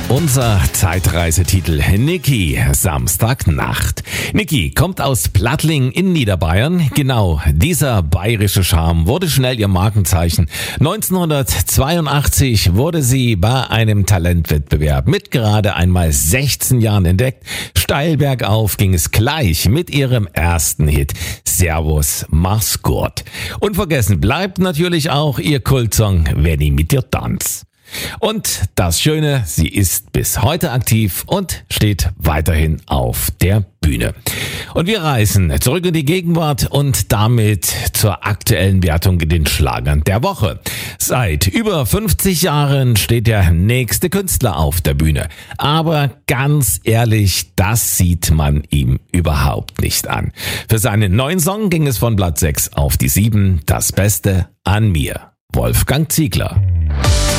Unser Zeitreisetitel Niki, Samstagnacht. Niki kommt aus Plattling in Niederbayern. Genau, dieser bayerische Charme wurde schnell ihr Markenzeichen. 1982 wurde sie bei einem Talentwettbewerb mit gerade einmal 16 Jahren entdeckt. Steil bergauf ging es gleich mit ihrem ersten Hit, Servus, mach's gut. Unvergessen bleibt natürlich auch ihr Kultsong Wenn ich mit dir tanz. Und das Schöne, sie ist bis heute aktiv und steht weiterhin auf der Bühne. Und wir reisen zurück in die Gegenwart und damit zur aktuellen Wertung in den Schlagern der Woche. Seit über 50 Jahren steht der nächste Künstler auf der Bühne. Aber ganz ehrlich, das sieht man ihm überhaupt nicht an. Für seinen neuen Song ging es von Platz 6 auf die 7. Das Beste an mir. Wolfgang Ziegler.